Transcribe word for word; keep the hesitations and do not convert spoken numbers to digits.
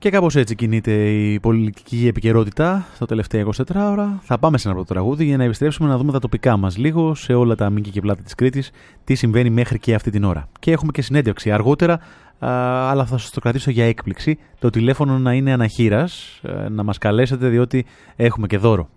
Και κάπως έτσι κινείται η πολιτική επικαιρότητα τα τελευταία εικοσιτέσσερις ώρα. Θα πάμε σε ένα πρώτο τραγούδι για να επιστρέψουμε να δούμε τα τοπικά μας λίγο σε όλα τα μήκη και πλάτη της Κρήτης, τι συμβαίνει μέχρι και αυτή την ώρα. Και έχουμε και συνέντευξη αργότερα, α, αλλά θα σας το κρατήσω για έκπληξη. Το τηλέφωνο να είναι αναχείρας, να μας καλέσετε διότι έχουμε και δώρο.